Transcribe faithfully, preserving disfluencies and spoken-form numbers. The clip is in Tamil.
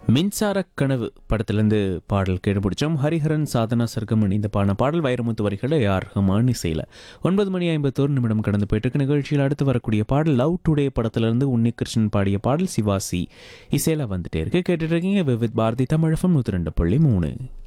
மின்சார கனவு படத்திலிருந்து பாடல் கேட்டு பிடிச்சோம். ஹரிஹரன் சாதனா சர்க்கம் இந்த பாடின பாடல் வைரமுத்து வரிகளை யார் ஹமான் இசையில். ஒன்பது மணி ஐம்பத்தோரு நிமிடம் கடந்து போயிட்டு இருக்கு. நிகழ்ச்சியில் அடுத்து வரக்கூடிய பாடல் லவ் டுடே படத்திலிருந்து உன்னிகிருஷ்ணன் பாடிய பாடல் சிவாசி இசையில் வந்துட்டே இருக்கு. கேட்டுட்டு இருக்கீங்க வித் பாரதி தமிழகம் நூற்றி ரெண்டு புள்ளி மூணு.